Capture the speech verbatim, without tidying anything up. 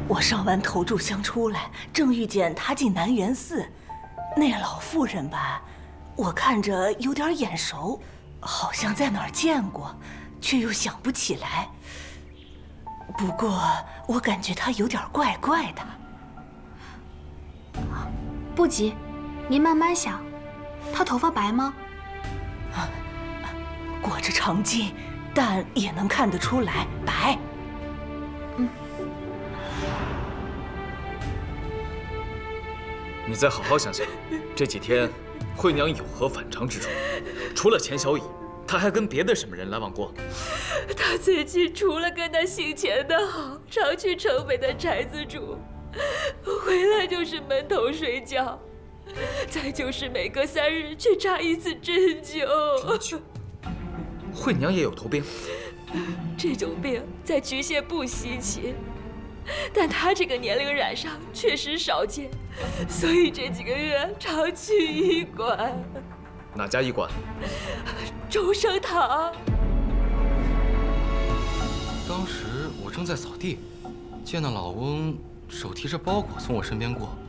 我上完头炷香出来，正遇见他进南园寺，那老妇人吧，我看着有点眼熟，好像在哪儿见过，却又想不起来。不过我感觉她有点怪怪的。 不急，您慢慢想。她头发白吗？ 啊，裹着长巾，但也能看得出来白。 嗯。 你再好好想想，这几天惠娘有何反常之处？除了钱小乙，她还跟别的什么人来往过？ 她最近除了跟那姓钱的好，常去城北的宅子住，回来就是闷头睡觉，再就是每隔三日去扎一次针灸。 针灸？惠娘也有头病？ 这种病在衢县不稀奇，但她这个年龄染上确实少见，所以这几个月常去医馆。 哪家医馆？ 中生堂。 当时我正在扫地，见到老翁手提着包裹从我身边过，